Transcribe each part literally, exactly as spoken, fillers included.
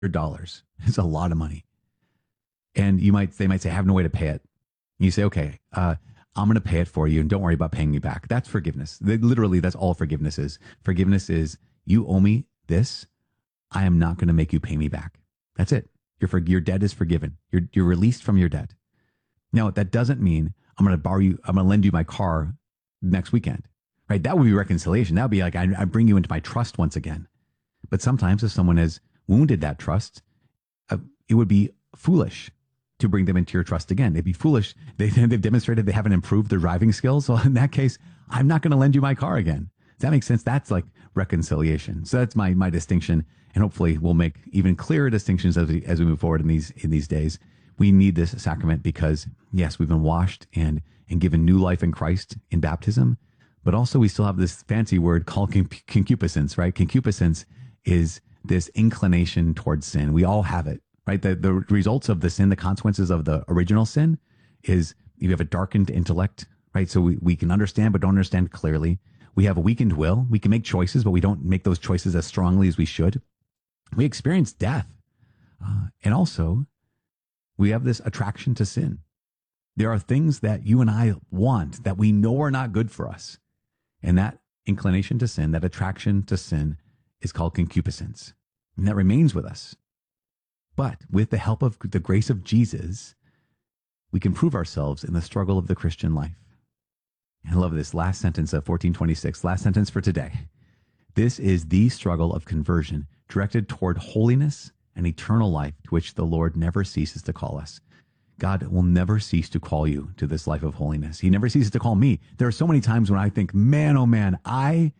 dollars. It's a lot of money. And you might, they might say, I have no way to pay it. And you say, okay, uh, I'm going to pay it for you and don't worry about paying me back. That's forgiveness. They, literally, that's all forgiveness is. Forgiveness is you owe me this. I am not going to make you pay me back. That's it. Your, for, your debt is forgiven. You're, you're released from your debt. Now, that doesn't mean I'm going to borrow you, I'm going to lend you my car next weekend, right? That would be reconciliation. That would be like, I, I bring you into my trust once again. But sometimes if someone has wounded that trust, uh, it would be foolish to bring them into your trust again. It'd be foolish. They, they've demonstrated they haven't improved their driving skills. So in that case, I'm not going to lend you my car again. Does that make sense? That's like reconciliation. So that's my, my distinction. And hopefully we'll make even clearer distinctions as we, as we move forward in these, in these days. We need this sacrament because yes, we've been washed and, and given new life in Christ in baptism, but also we still have this fancy word called concupiscence, right? Concupiscence is this inclination towards sin. We all have it. Right? The, the results of the sin, the consequences of the original sin is you have a darkened intellect, right? So we, we can understand, but don't understand clearly. We have a weakened will. We can make choices, but we don't make those choices as strongly as we should. We experience death. Uh, and also, we have this attraction to sin. There are things that you and I want that we know are not good for us. And that inclination to sin, that attraction to sin is called concupiscence. And that remains with us. But with the help of the grace of Jesus, we can prove ourselves in the struggle of the Christian life. I love this last sentence of fourteen twenty-six, last sentence for today. This is the struggle of conversion directed toward holiness and eternal life to which the Lord never ceases to call us. God will never cease to call you to this life of holiness. He never ceases to call me. There are so many times when I think, man, oh man, I,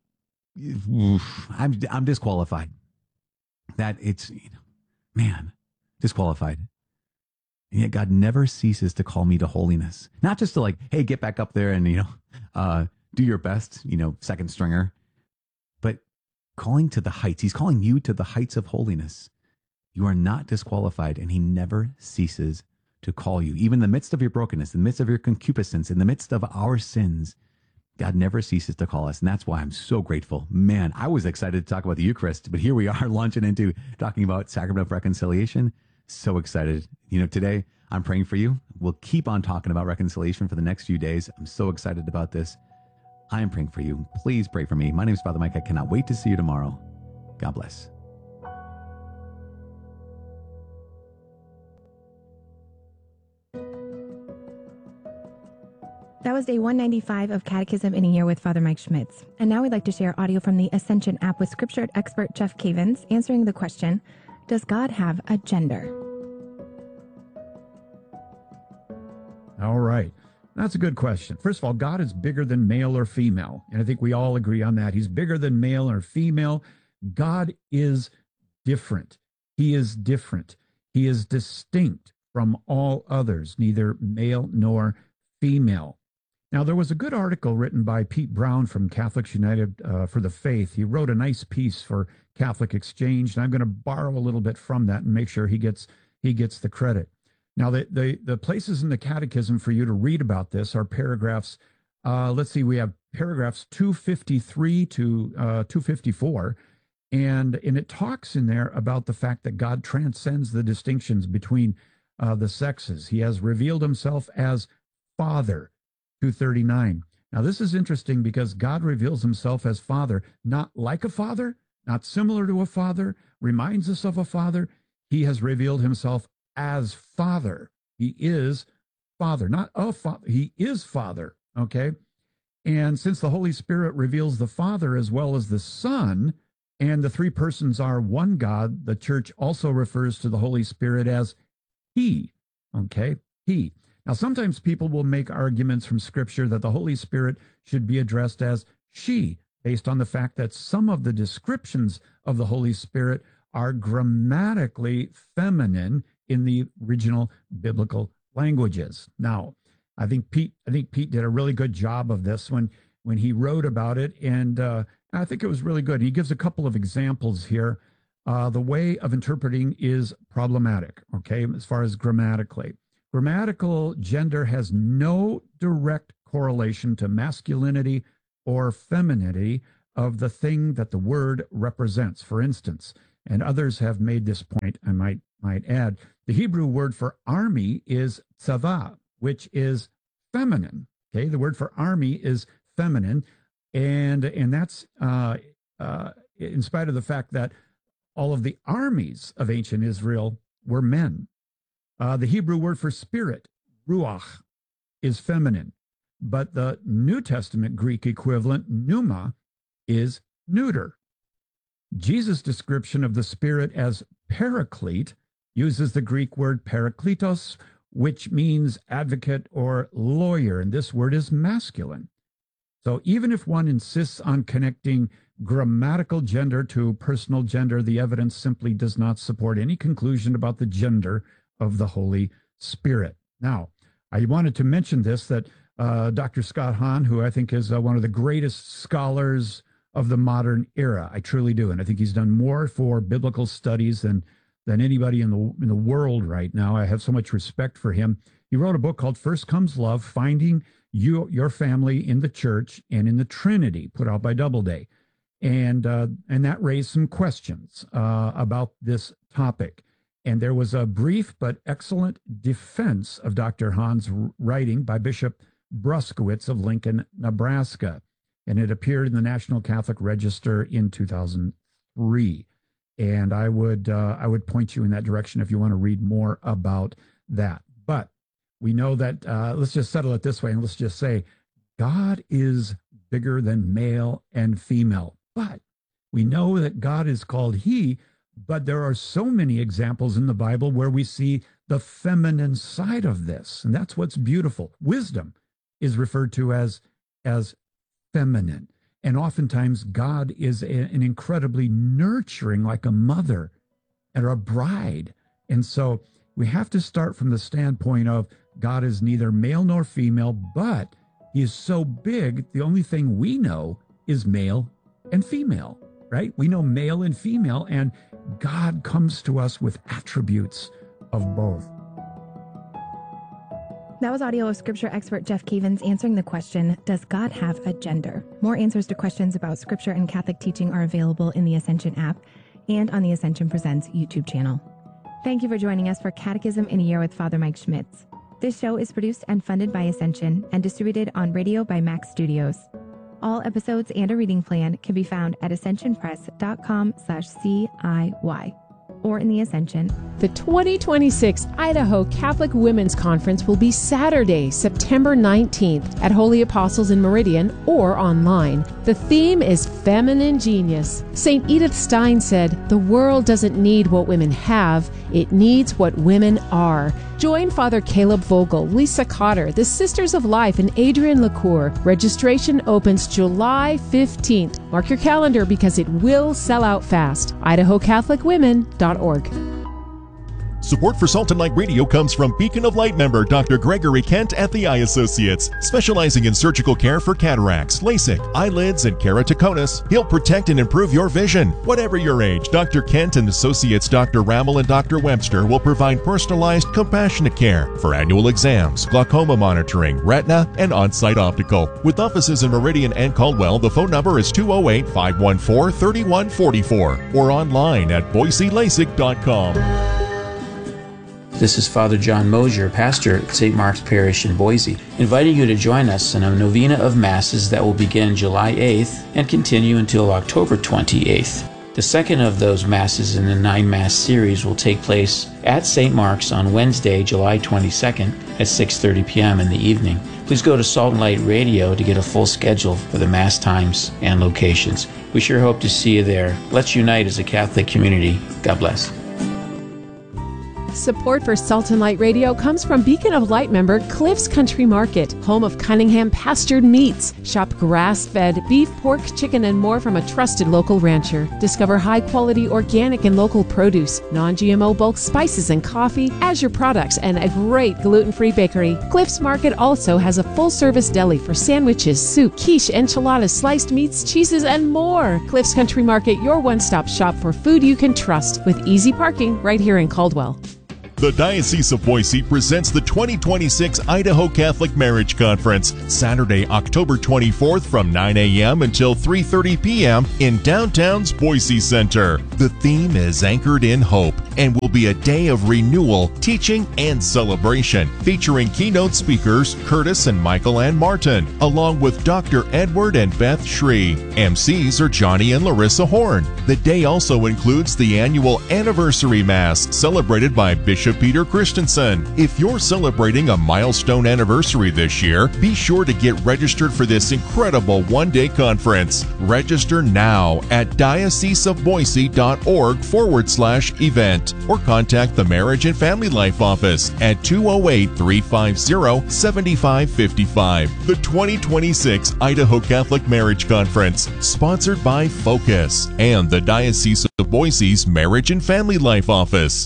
oof, I'm, I'm disqualified. That it's, you know, man, disqualified. And yet God never ceases to call me to holiness. Not just to like, hey, get back up there and, you know, uh, do your best, you know, second stringer, but calling to the heights. He's calling you to the heights of holiness. You are not disqualified, and he never ceases to call you. Even in the midst of your brokenness, in the midst of your concupiscence, in the midst of our sins, God never ceases to call us. And that's why I'm so grateful. Man, I was excited to talk about the Eucharist, but here we are launching into talking about Sacrament of Reconciliation. So excited. You know, today I'm praying for you. We'll keep on talking about reconciliation for the next few days. I'm so excited about this. I am praying for you. Please pray for me. My name is Father Mike. I cannot wait to see you tomorrow. God bless. That was day one ninety-five of Catechism in a Year with Father Mike Schmitz. And now we'd like to share audio from the Ascension app with scripture expert Jeff Cavins answering the question, does God have a gender? All right. That's a good question. First of all, God is bigger than male or female. And I think we all agree on that. He's bigger than male or female. God is different. He is different. He is distinct from all others, neither male nor female. Now, there was a good article written by Pete Brown from Catholics United uh, for the Faith. He wrote a nice piece for Catholic Exchange, and I'm going to borrow a little bit from that and make sure he gets he gets the credit. Now, the the, the places in the Catechism for you to read about this are paragraphs. Uh, let's see, we have paragraphs two fifty-three to uh, two fifty-four, and and it talks in there about the fact that God transcends the distinctions between uh, the sexes. He has revealed himself as Father. two thirty-nine. Now, this is interesting because God reveals himself as Father, not like a father, not similar to a father, reminds us of a father. He has revealed himself as Father. He is Father, not a father. He is Father, okay? And since the Holy Spirit reveals the Father as well as the Son, and the three persons are one God, the Church also refers to the Holy Spirit as He, okay? He. Now, sometimes people will make arguments from Scripture that the Holy Spirit should be addressed as she, based on the fact that some of the descriptions of the Holy Spirit are grammatically feminine in the original biblical languages. Now, I think Pete, I think Pete did a really good job of this when when he wrote about it, and uh, I think it was really good. He gives a couple of examples here. Uh, the way of interpreting is problematic, okay, as far as grammatically. Grammatical gender has no direct correlation to masculinity or femininity of the thing that the word represents. For instance, and others have made this point, I might might add. The Hebrew word for army is tzava, which is feminine. Okay, the word for army is feminine, and and that's uh, uh, in spite of the fact that all of the armies of ancient Israel were men. Uh, the Hebrew word for spirit, ruach, is feminine, but the New Testament Greek equivalent, pneuma, is neuter. Jesus' description of the Spirit as paraclete uses the Greek word parakletos, which means advocate or lawyer, and this word is masculine. So even if one insists on connecting grammatical gender to personal gender, the evidence simply does not support any conclusion about the gender of the Holy Spirit. Now, I wanted to mention this, that uh, Doctor Scott Hahn, who I think is uh, one of the greatest scholars of the modern era, I truly do, and I think he's done more for biblical studies than than anybody in the in the world right now. I have so much respect for him. He wrote a book called First Comes Love, Finding You, Your Family in the Church and in the Trinity, put out by Doubleday. And uh, and that raised some questions uh, about this topic. And there was a brief but excellent defense of Doctor Hahn's writing by Bishop Bruskowitz of Lincoln, Nebraska. And it appeared in the National Catholic Register in two thousand three. And I would uh, I would point you in that direction if you want to read more about that. But we know that, uh, let's just settle it this way, and let's just say God is bigger than male and female. But we know that God is called he, but there are so many examples in the Bible where we see the feminine side of this. And that's what's beautiful. Wisdom is referred to as, as feminine. And oftentimes God is a, an incredibly nurturing, like a mother or a bride. And so we have to start from the standpoint of God is neither male nor female, but he is so big, the only thing we know is male and female, right? We know male and female, and God comes to us with attributes of both. That was audio of scripture expert Jeff Cavins answering the question, does God have a gender? More answers to questions about scripture and Catholic teaching are available in the Ascension app and on the Ascension Presents YouTube channel. Thank you for joining us for Catechism in a Year with Father Mike Schmitz. This show is produced and funded by Ascension and distributed on radio by Max Studios. All episodes and a reading plan can be found at ascensionpress.com slash CIY or in the Ascension. The twenty twenty-six Idaho Catholic Women's Conference will be Saturday, September nineteenth at Holy Apostles in Meridian or online. The theme is Feminine Genius. Saint Edith Stein said, "The world doesn't need what women have, it needs what women are." Join Father Caleb Vogel, Lisa Cotter, the Sisters of Life, and Adrian LaCour. Registration opens July fifteenth. Mark your calendar because it will sell out fast. idaho catholic women dot org. Support for Salt and Light Radio comes from Beacon of Light member Doctor Gregory Kent at the Eye Associates, specializing in surgical care for cataracts, LASIK, eyelids, and keratoconus. He'll protect and improve your vision. Whatever your age, Doctor Kent and Associates Doctor Rammel and Doctor Webster will provide personalized, compassionate care for annual exams, glaucoma monitoring, retina, and on-site optical. With offices in Meridian and Caldwell, the phone number is two oh eight, five one four, three one four four or online at boise lasik dot com. This is Father John Mosier, pastor at Saint Mark's Parish in Boise, inviting you to join us in a novena of Masses that will begin July eighth and continue until October twenty-eighth. The second of those Masses in the nine-Mass series will take place at Saint Mark's on Wednesday, July twenty-second at six thirty p.m. in the evening. Please go to Salt and Light Radio to get a full schedule for the Mass times and locations. We sure hope to see you there. Let's unite as a Catholic community. God bless. Support for Salt and Light Radio comes from Beacon of Light member Cliff's Country Market, home of Cunningham pastured meats. Shop grass-fed beef, pork, chicken, and more from a trusted local rancher. Discover high-quality organic and local produce, non-G M O bulk spices and coffee, Azure products, and a great gluten-free bakery. Cliff's Market also has a full-service deli for sandwiches, soup, quiche, enchiladas, sliced meats, cheeses, and more. Cliff's Country Market, your one-stop shop for food you can trust, with easy parking right here in Caldwell. The Diocese of Boise presents the twenty twenty-six Idaho Catholic Marriage Conference, Saturday, October twenty-fourth from nine a.m. until three thirty p.m. in downtown's Boise Center. The theme is Anchored in Hope and will be a day of renewal, teaching, and celebration, featuring keynote speakers Curtis and Michael Ann Martin, along with Doctor Edward and Beth Shree. M Cs are Johnny and Larissa Horn. The day also includes the annual Anniversary Mass, celebrated by Bishop Peter Christensen. If you're celebrating a milestone anniversary this year, be sure to get registered for this incredible one-day conference. Register now at dioceseofboise.org forward slash event or contact the Marriage and Family Life Office at two oh eight, three five zero, seven five five five. The twenty twenty-six Idaho Catholic Marriage Conference, sponsored by Focus and the Diocese of Boise's Marriage and Family Life Office.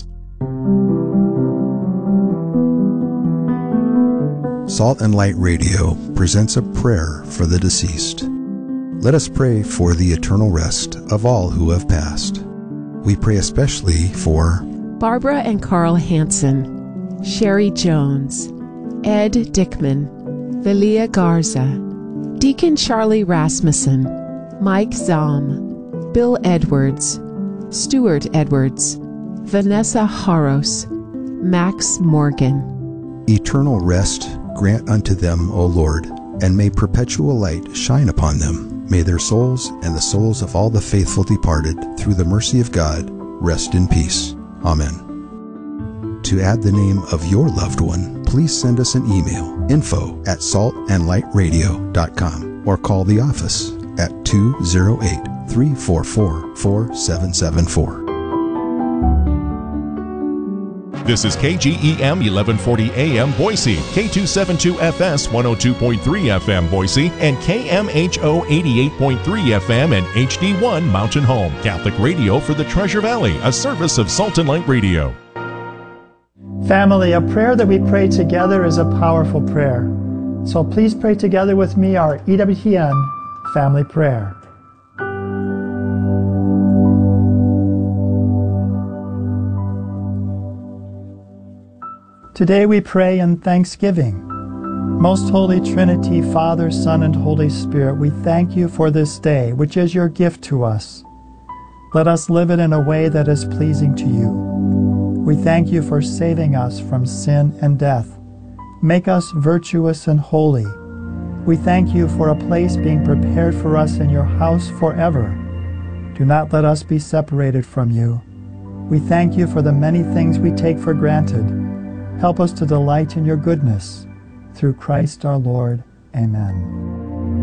Salt and Light Radio presents a prayer for the deceased. Let us pray for the eternal rest of all who have passed. We pray especially for Barbara and Carl Hansen, Sherry Jones, Ed Dickman, Velia Garza, Deacon Charlie Rasmussen, Mike Zahm, Bill Edwards, Stuart Edwards, Vanessa Haros, Max Morgan. eternal rest grant unto them, O Lord, and may perpetual light shine upon them. May their souls and the souls of all the faithful departed, through the mercy of God, rest in peace. Amen. To add the name of your loved one, please send us an email, info at saltandlightradio dot com, or call the office at two oh eight, three four four, four seven seven four. This is K G E M eleven forty A M Boise, K two seventy-two F S one oh two point three F M Boise, and K M H O eighty-eight point three F M and H D one Mountain Home. Catholic radio for the Treasure Valley, a service of Salt and Light Radio. Family, a prayer that we pray together is a powerful prayer. So please pray together with me our E W T N family prayer. Today we pray in thanksgiving. Most Holy Trinity, Father, Son, and Holy Spirit, we thank you for this day, which is your gift to us. Let us live it in a way that is pleasing to you. We thank you for saving us from sin and death. Make us virtuous and holy. We thank you for a place being prepared for us in your house forever. Do not let us be separated from you. We thank you for the many things we take for granted. Help us to delight in your goodness. Through Christ our Lord. Amen.